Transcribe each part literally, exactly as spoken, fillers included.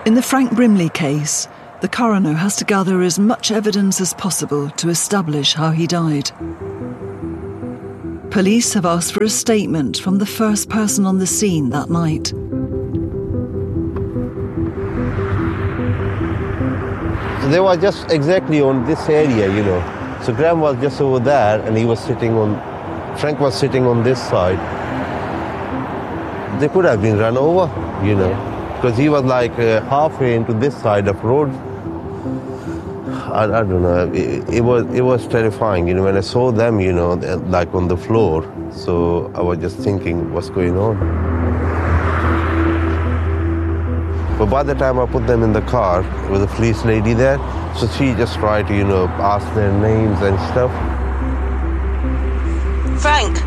In the Frank Brimley case, the coroner has to gather as much evidence as possible to establish how he died. Police have asked for a statement from the first person on the scene that night. They were just exactly on this area, you know. So Graham was just over there and he was sitting on, Frank was sitting on this side. They could have been run over, you know, because he was like uh, halfway into this side of road. I, I don't know, it, it was it was terrifying, you know, when I saw them, you know, like on the floor. So I was just thinking, what's going on? But by the time I put them in the car, there was a police lady there, so she just tried to, you know, ask their names and stuff. Frank!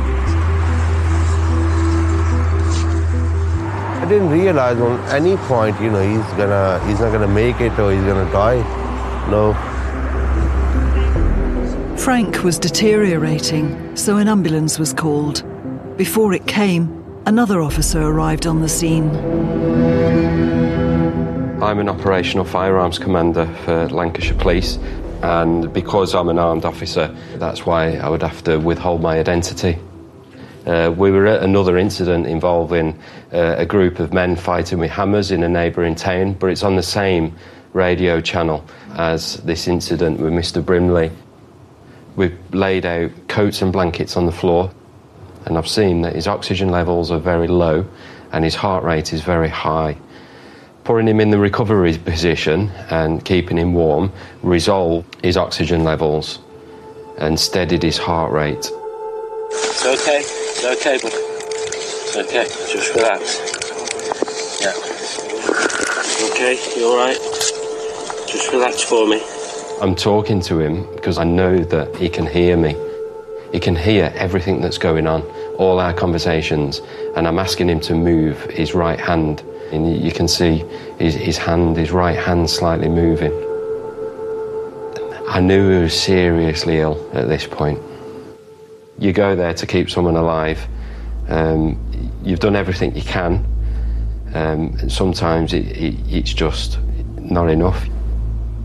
I didn't realize on any point, you know, he's gonna, he's not gonna make it or he's gonna die. No. Frank was deteriorating, so an ambulance was called. Before it came, another officer arrived on the scene. I'm an operational firearms commander for Lancashire Police, and because I'm an armed officer, that's why I would have to withhold my identity. Uh, we were at another incident involving uh, a group of men fighting with hammers in a neighbouring town, but it's on the same radio channel as this incident with Mister Brimley. We've laid out coats and blankets on the floor, and I've seen that his oxygen levels are very low and his heart rate is very high. Putting him in the recovery position and keeping him warm resolved his oxygen levels and steadied his heart rate. It's okay, it's okay, but it's okay, just relax. Yeah. Okay, you alright? Just relax for me. I'm talking to him because I know that he can hear me. He can hear everything that's going on, all our conversations, and I'm asking him to move his right hand. And you can see his, his hand, his right hand slightly moving. I knew he was seriously ill at this point. You go there to keep someone alive. Um, you've done everything you can. Um, and sometimes it, it, it's just not enough.